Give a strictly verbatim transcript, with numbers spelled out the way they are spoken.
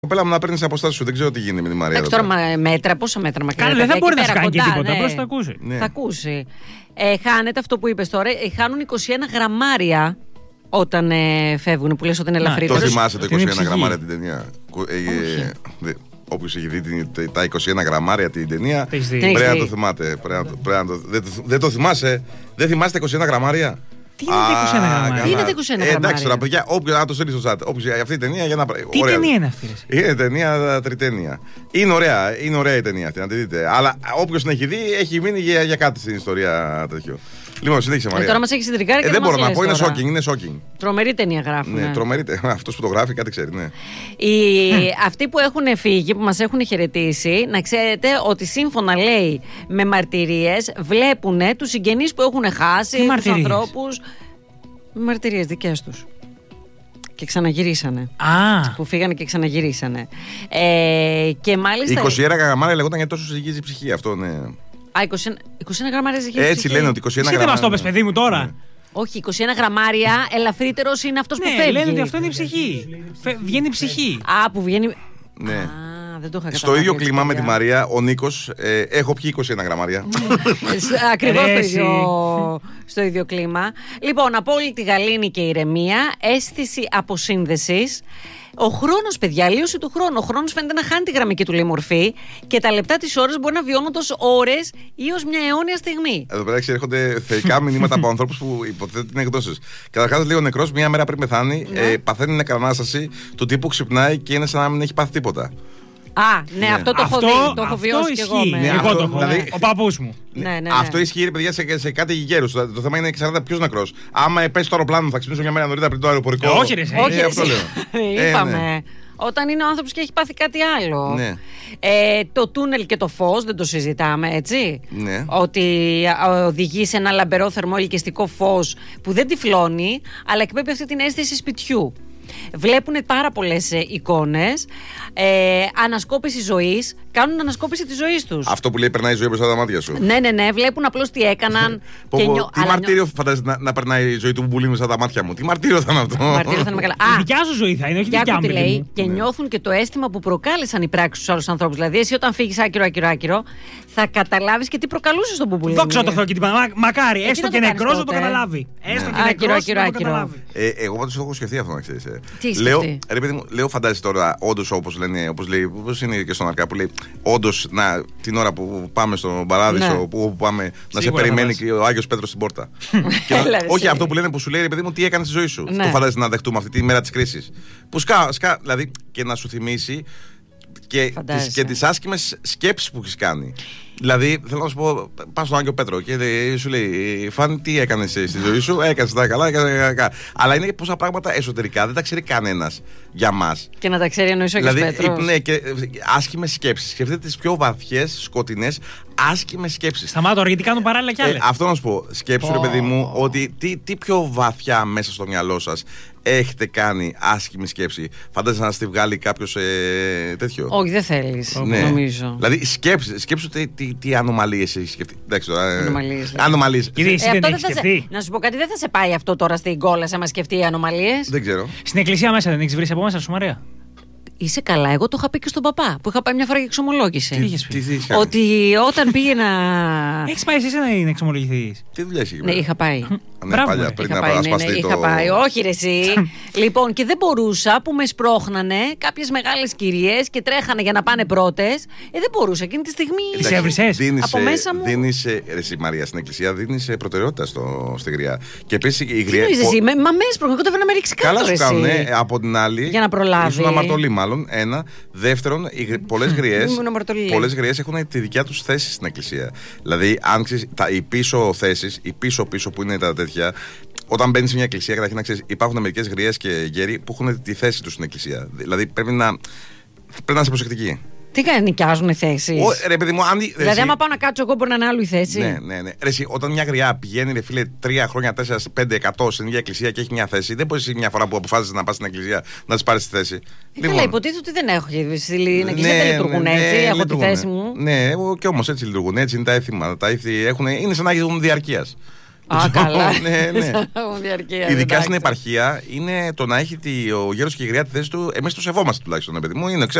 Κοπέλα μου να παίρνει αποστάσει σου, δεν ξέρω τι γίνεται με τη Μαρία. Εντάξει, τώρα μέτρα, πόσα μέτρα μακριά. Καλά, δεν μπορεί να σου κάνει και τίποτα, ναι. απλώς θα ακούσει. Ναι. Θα ακούσει. Ε, χάνεται αυτό που είπες τώρα, ε, χάνουν είκοσι ένα γραμμάρια όταν ε, φεύγουν, που λες ότι είναι ελαφρύτερος. Το θυμάσαι το είκοσι ένα γραμμάρια την ταινία. Ε, Όποιος έχει δει τα είκοσι ένα γραμμάρια την ταινία, πρέπει να το θυμάται. Δεν το θυμάσαι, δεν θυμάσαι τα είκοσι ένα γραμμάρια. Τι είναι τα είκοσι ένα γραμμάρια. Τι είναι τα είκοσι ένα γραμμάρια. Εντάξει τώρα, παιδιά, όποιο να το στείλει στο chat. Αυτή η ταινία για να. Τι ταινία είναι αυτή? Είναι ταινία τριτένια. Είναι ωραία, είναι ωραία η ταινία αυτή, να τη δείτε. Αλλά όποιο την έχει δει, έχει μείνει για, για κάτι στην ιστορία τέτοιο. Λοιπόν, συνέχισε Μαρία. Ε, τώρα μας έχει συντρικάρει και ε, δεν μπορώ να πω, είναι shocking, είναι shocking. Τρομερή ταινία γράφουν. Ναι, τρομερή ταινία. Αυτός που το γράφει κάτι ξέρει, ναι. Οι, αυτοί που έχουν φύγει, που μας έχουν χαιρετήσει, να ξέρετε ότι σύμφωνα λέει με μαρτυρίες, βλέπουν τους συγγενείς που έχουν χάσει, τους ανθρώπους. Με μαρτυρίες δικές τους. Και ξαναγυρίσανε. Α. Που φύγανε και ξαναγυρίσανε. Ε, και μάλιστα. είκοσι ένα γραμμάρια λεγόταν για τόσο ζυγίζει η ψυχή, αυτό, ναι. Α, είκοσι ένα γραμμάρια ζυγίζει η ψυχή. Έτσι λένε ότι είκοσι ένα γραμμάρια. Εσύ δεν μας το πες, παιδί μου, τώρα. Ναι. Όχι, είκοσι ένα γραμμάρια, ελαφρύτερος είναι αυτός ναι, που φεύγει. Λένε ότι αυτό είναι η ψυχή. Φε... Βγαίνει η ψυχή. Α, που βγαίνει. Ναι. Α, δεν το είχα στο ίδιο κλίμα με τη Μαρία, ο Νίκος, ε, έχω πιει είκοσι ένα γραμμάρια. Ακριβώς στο ίδιο, στο ίδιο κλίμα. Λοιπόν, απόλυτη γαλήνη και ηρεμία, αίσθηση αποσύνδεσης. Ο χρόνος, παιδιά, αλλίωση του χρόνου. Ο χρόνος φαίνεται να χάνει τη γραμμική του λέει μορφή και τα λεπτά της ώρας μπορεί να βιώνονται ως ώρες ή ως μια αιώνια στιγμή. Εδώ πέρα έρχονται θεϊκά μηνύματα από ανθρώπους που υποθέτουν είναι εκδόσεις. Καταρχάς, λέει ο νεκρός μία μέρα πριν πεθάνει, ναι. ε, παθαίνει νεκρανάσταση του τύπου ξυπνάει και είναι σαν να μην έχει πάθει τίποτα. Α, ναι, ναι. αυτό το αυτό, έχω δει, το έχω βιώσει κι εγώ. Ναι, ναι, εγώ αυτό, το έχω, δηλαδή, ο παππούς μου. Ναι, ναι, ναι. Αυτό ισχύει, ρε παιδιά, σε, σε κάτι γέρους. Το, το θέμα είναι εξαρτάται ποιος νεκρός. Άμα πέσει το αεροπλάνο, θα ξυπνήσω μια μέρα νωρίτερα πριν το αεροπορικό. Ε, όχι, ρε, όχι, ε, αυτό λέω. Είπαμε. Ε, ναι. Όταν είναι ο άνθρωπος και έχει πάθει κάτι άλλο. Ναι. Ε, το τούνελ και το φως δεν το συζητάμε, έτσι. Ναι. Ότι οδηγεί σε ένα λαμπερό θερμοελκυστικό φως που δεν τυφλώνει, αλλά εκπέμπει αυτή την αίσθηση σπιτιού. Βλέπουν πάρα πολλές ε, εικόνες, ε, ανασκόπηση ζωής, κάνουν ανασκόπηση της ζωής τους. Αυτό που λέει περνάει η ζωή μπροστά τα μάτια σου. Ναι, ναι, ναι, βλέπουν απλώς τι έκαναν. και νιώ... Τι μαρτύριο νιώ... φαντάζεσαι να, να περνάει η ζωή του μπουλί μπροστά τα μάτια μου. Τι μαρτύριο θα είναι αυτό. Μαρτύριο θα είναι καλά. Η δικιά σου ζωή θα είναι, όχι η δικιά μου. Λέει, και ναι. Νιώθουν και το αίσθημα που προκάλεσαν οι πράξεις στους άλλους ανθρώπους. Δηλαδή, εσύ όταν φύγεις άκυρο, άκυρο, άκυρο, θα καταλάβεις και τι προκαλούσε στον μπουμπουλί. Δόξα τω Θεώ και την Μακάρι, έστω και νεκρός να το καταλάβει. Έστω και νεκρός να το καταλάβει. Εγώ πάντως το έχω σκεφτεί αυτό, να ξέρεις. Λέω, ρε παιδί μου, λέω φαντάζεσαι τώρα, όντως όπως λένε, όπως λέει, όπως είναι και στον Αρκά που λέει, όντως να, την ώρα που πάμε στον Παράδεισο, ναι. που, που πάμε, σίγουρα να σε περιμένει και ο Άγιος Πέτρος στην πόρτα. και να, όχι αυτό που λένε που σου λέει, ρε παιδί μου, τι έκανε στη ζωή σου. Ναι. Το φαντάζεσαι να δεχτούμε αυτή τη μέρα της κρίσης. Που σκά, σκά, δηλαδή και να σου θυμίσει και τις, και τις άσχημες σκέψεις που έχεις κάνει. Δηλαδή, θέλω να σου πω, πας στον Άγιο Πέτρο και σου λέει: Φάνη, τι έκανες στη ζωή σου, έκανες τα καλά, έκανες καλά. Αλλά είναι πόσα πράγματα εσωτερικά, δεν τα ξέρει κανένας για μας. Και να τα ξέρει εννοείς ο Άγιος δηλαδή, Πέτρος. Ναι, και άσχημες σκέψεις. Σκεφτείτε τις πιο βαθιές, σκοτεινές, άσχημες σκέψεις. Σταμάτα τώρα, γιατί κάνουν παράλληλα κι άλλες. Ε, αυτό να σου πω. Σκέψου, oh. ρε παιδί μου, ότι τι, τι πιο βαθιά μέσα στο μυαλό σας έχετε κάνει άσχημη σκέψη. Φαντάζεσαι να στη βγάλει κάποιος ε, τέτοιο. Όχι, δεν θέλεις, ναι. νομίζω. Δηλαδή, σκέψου, σκέψου τι, τι, τι ανομαλίες έχεις σκεφτεί. Εντάξει τώρα. Ανομαλίες. Ανομαλίες. Κύριε, εσύ ε, δεν δεν έχεις θα σκεφτεί. Σε, να σου πω κάτι, δεν θα σε πάει αυτό τώρα στην κόλαση άμα σκεφτεί οι ανομαλίες. Δεν ξέρω. Στην εκκλησία μέσα δεν έχεις βρει από μέσα σου, Μαρία. Είσαι καλά, εγώ το είχα πει και στον παπά που είχα πάει μια φορά για εξομολόγηση. Τι είχες πει? Ότι όταν πήγαινα. Έχεις πάει εσύ να εξομολογηθείς? Τι δουλειά έχει? Ναι, είχα πάει. Ναι, παλιά, πριν είχα να πάει, ναι, ναι, είχα πάει. Όχι, ρε, εσύ. Λοιπόν, και δεν μπορούσα που με σπρώχνανε κάποιες μεγάλες κυρίες και τρέχανε για να πάνε πρώτες. Ε, δεν μπορούσα εκείνη τη στιγμή. Τις έβρισες? Από μέσα μου. Δίνεις, εσύ Μαρία, στην εκκλησία δίνεις προτεραιότητα στο, στη γριά. Και επίσης η γριά. Τι εσύ, μα με έσπρωχνε, εγώ δεν να με ρίξει κάτω. Καλά σου κάνουν. Από την άλλη. Για να προλάβει. Ήσουν αμαρτωλή, μάλλον. Ένα. Δεύτερον, πολλές γριές. Πολλές γριές έχουν τη δικιά τους θέση στην εκκλησία. Δηλαδή, αν ξέρεις, οι πίσω θέσεις, οι πίσω-πίσω που είναι τα τέτοια. Όταν μπαίνεις σε μια εκκλησία, καταρχήν να ξέρεις, υπάρχουν μερικές γριές και γέροι που έχουν τη θέση τους στην εκκλησία. Δηλαδή, πρέπει να, πρέπει να είσαι προσεκτική. Τι κάνει, νοικιάζουν θέσεις? Ρε παιδί μου, αν. Δηλαδή, εσύ... άμα πάω να κάτσω, εγώ μπορεί να είναι άλλη θέση. Ναι, ναι, ναι. Ρε, εσύ, όταν μια γριά πηγαίνει, ρε φίλε, τρία χρόνια, τέσσερα, πέντε, εκατό στην ίδια εκκλησία και έχει μια θέση, δεν μπορεί μια φορά που αποφάσισε να πα στην εκκλησία να τη πάρει τη θέση. Ε, λοιπόν, καλά, υποτίθεται ότι δεν έχω. Στην εκκλησία δεν λειτουργούν έτσι. Ναι, έχω λειτουργούν. τη θέση μου. Ναι, και όμως έτσι λειτουργούν. Έτσι είναι τα έθιμα. Τα ήθη έχουν, είναι σαν να έχουν διαρκείας. Α, καλά. Ναι, ναι. Ειδικά στην επαρχία είναι το να έχει ο γέρος και η γριά τη θέση του. Εμείς το σεβόμαστε τουλάχιστον, παιδί μου. Είναι,